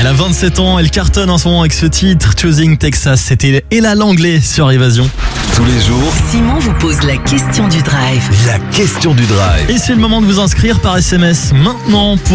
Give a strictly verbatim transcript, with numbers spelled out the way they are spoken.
a vingt-sept ans, elle cartonne en ce moment avec ce titre, Choosing Texas. C'était Ella Langlais sur Évasion. Tous les jours, Simon vous pose la question du drive. la question du drive. Et c'est le moment de vous inscrire par S M S maintenant pour